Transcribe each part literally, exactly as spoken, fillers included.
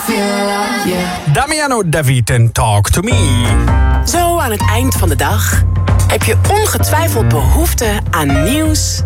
Damiano David en Talk to Me. Zo aan het eind van de dag heb je ongetwijfeld behoefte aan nieuws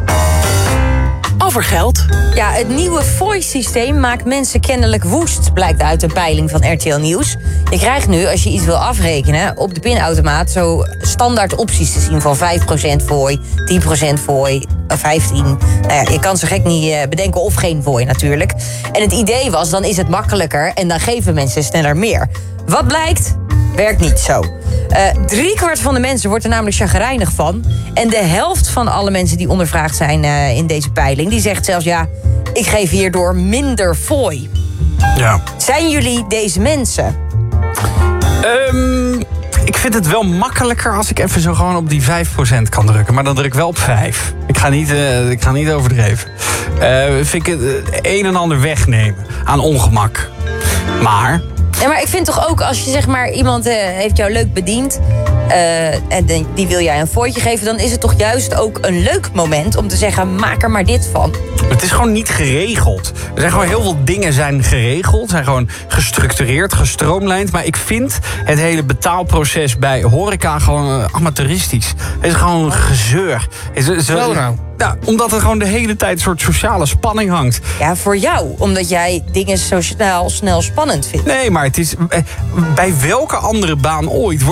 over geld. Ja, het nieuwe Voice-systeem maakt mensen kennelijk woest, blijkt uit een peiling van R T L Nieuws. Je krijgt nu, als je iets wil afrekenen, op de pinautomaat zo standaard opties te zien van vijf procent fooi, tien procent fooi, vijftien procent. Nou ja, je kan zo gek niet bedenken of geen fooi natuurlijk. En het idee was, dan is het makkelijker en dan geven mensen sneller meer. Wat blijkt? Werkt niet zo. Uh, driekwart van de mensen wordt er namelijk chagrijnig van. En de helft van alle mensen die ondervraagd zijn uh, in deze peiling, die zegt zelfs, ja, ik geef hierdoor minder fooi. Ja. Zijn jullie deze mensen? Um, ik vind het wel makkelijker als ik even zo gewoon op die vijf procent kan drukken. Maar dan druk ik wel op vijf. Ik ga niet, uh, ik ga niet overdreven. Uh, vind ik het uh, een en ander wegnemen aan ongemak. Maar... Ja, maar ik vind toch ook, als je zeg maar iemand uh, heeft jou leuk bediend, uh, en die wil jij een fooitje geven, dan is het toch juist ook een leuk moment om te zeggen, maak er maar dit van. Het is gewoon niet geregeld. Er zijn gewoon heel veel dingen zijn geregeld, zijn gewoon gestructureerd, gestroomlijnd. Maar ik vind het hele betaalproces bij horeca gewoon uh, amateuristisch. Het is gewoon gezeur. Het is, Zo nou. Ja, omdat er gewoon de hele tijd een soort sociale spanning hangt. Ja, voor jou. Omdat jij dingen zo snel, snel spannend vindt. Nee, maar het is... Bij welke andere baan ooit